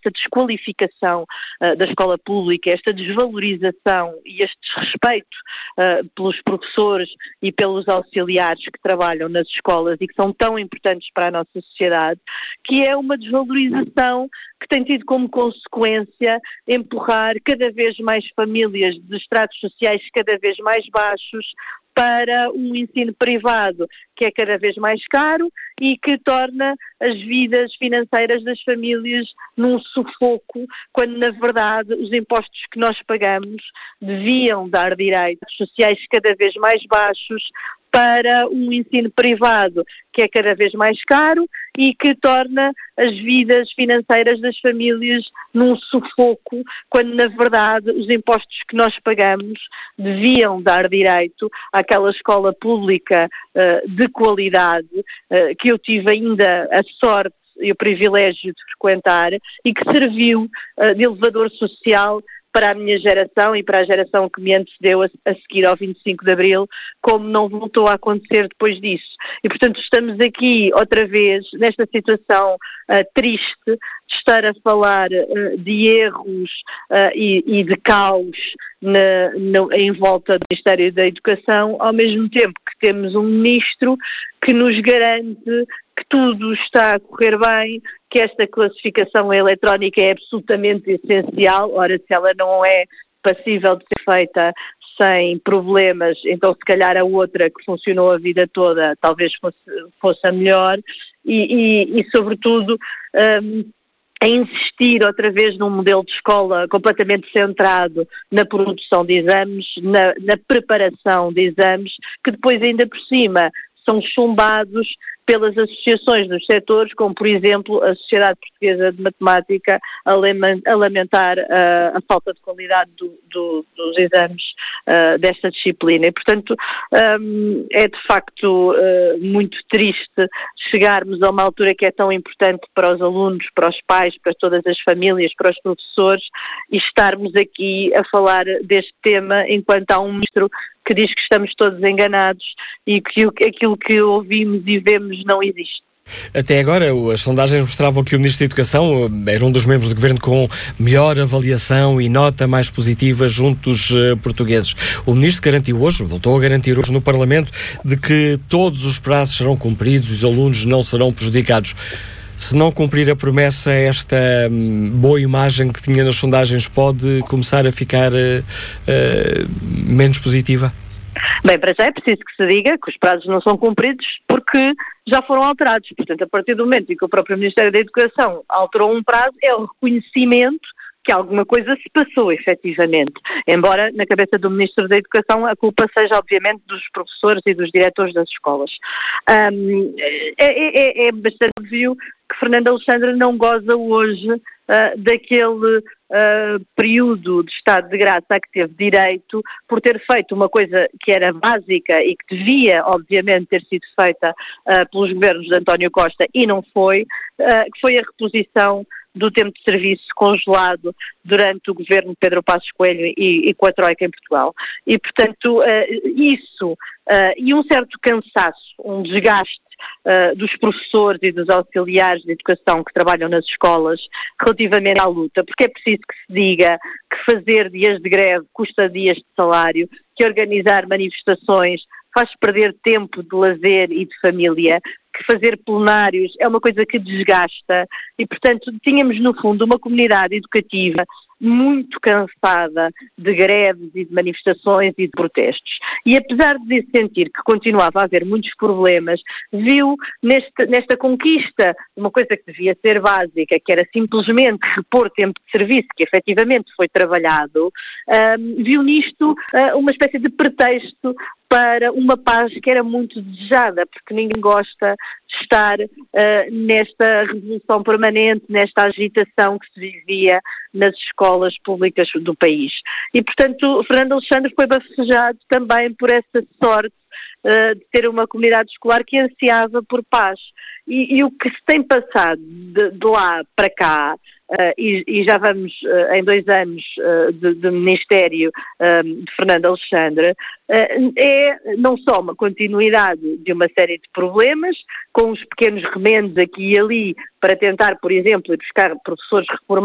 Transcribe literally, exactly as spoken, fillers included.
esta desqualificação uh, da escola pública, esta desvalorização e este desrespeito uh, pelos professores e pelos auxiliares que trabalham nas escolas e que são tão importantes para a nossa sociedade, que é uma desvalorização que tem tido como consequência empurrar cada vez mais famílias de estratos sociais cada vez mais baixos para um ensino privado que é cada vez mais caro e que torna as vidas financeiras das famílias num sufoco, quando na verdade os impostos que nós pagamos deviam dar direitos sociais cada vez mais baixos para um ensino privado que é cada vez mais caro e que torna as vidas financeiras das famílias num sufoco, quando na verdade os impostos que nós pagamos deviam dar direito àquela escola pública uh, de qualidade uh, que eu tive ainda a sorte e o privilégio de frequentar e que serviu uh, de elevador social para a minha geração e para a geração que me antecedeu a, a seguir ao vinte e cinco de Abril, como não voltou a acontecer depois disso. E, portanto, estamos aqui outra vez nesta situação uh, triste de estar a falar uh, de erros uh, e, e de caos na, na, em volta do Ministério da Educação, ao mesmo tempo que temos um ministro que nos garante que tudo está a correr bem, que esta classificação eletrónica é absolutamente essencial. Ora, se ela não é passível de ser feita sem problemas, então se calhar a outra que funcionou a vida toda talvez fosse, fosse a melhor e, e, e sobretudo, um, a insistir outra vez num modelo de escola completamente centrado na produção de exames, na, na preparação de exames, que depois ainda por cima são chumbados pelas associações dos setores, como por exemplo a Sociedade Portuguesa de Matemática, a lamentar uh, a falta de qualidade do, do, dos exames uh, desta disciplina. E, portanto, um, é de facto uh, muito triste chegarmos a uma altura que é tão importante para os alunos, para os pais, para todas as famílias, para os professores, e estarmos aqui a falar deste tema enquanto há um ministro que diz que estamos todos enganados e que aquilo que ouvimos e vemos não existe. Até agora, as sondagens mostravam que o Ministro da Educação era um dos membros do Governo com melhor avaliação e nota mais positiva junto dos uh, portugueses. O Ministro garantiu hoje, voltou a garantir hoje no Parlamento, de que todos os prazos serão cumpridos e os alunos não serão prejudicados. Se não cumprir a promessa, esta hum, boa imagem que tinha nas sondagens pode começar a ficar uh, uh, menos positiva? Bem, para já é preciso que se diga que os prazos não são cumpridos porque já foram alterados. Portanto, a partir do momento em que o próprio Ministério da Educação alterou um prazo, é o reconhecimento que alguma coisa se passou, efetivamente. Embora, na cabeça do Ministro da Educação, a culpa seja, obviamente, dos professores e dos diretores das escolas. Um, é, é, é bastante óbvio que Fernando Alexandre não goza hoje uh, daquele uh, período de estado de graça a que teve direito por ter feito uma coisa que era básica e que devia, obviamente, ter sido feita uh, pelos governos de António Costa e não foi, uh, que foi a reposição do tempo de serviço congelado durante o governo de Pedro Passos Coelho e, e com a Troika em Portugal. E, portanto, uh, isso uh, e um certo cansaço, um desgaste uh, dos professores e dos auxiliares de educação que trabalham nas escolas relativamente à luta, porque é preciso que se diga que fazer dias de greve custa dias de salário, que organizar manifestações faz perder tempo de lazer e de família, que fazer plenários é uma coisa que desgasta e, portanto, tínhamos no fundo uma comunidade educativa muito cansada de greves e de manifestações e de protestos. E apesar de sentir que continuava a haver muitos problemas, viu neste, nesta conquista uma coisa que devia ser básica, que era simplesmente repor tempo de serviço, que efetivamente foi trabalhado, um, viu nisto uh, uma espécie de pretexto para uma paz que era muito desejada, porque ninguém gosta de estar uh, nesta revolução permanente, nesta agitação que se vivia nas escolas públicas do país. E, portanto, Fernando Alexandre foi bafejado também por essa sorte uh, de ter uma comunidade escolar que ansiava por paz. E, e o que se tem passado de, de lá para cá, Uh, e, e já vamos uh, em dois anos uh, de, de Ministério uh, de Fernando Alexandre, uh, é não só uma continuidade de uma série de problemas, com uns pequenos remendos aqui e ali, para tentar, por exemplo, ir buscar professores reformados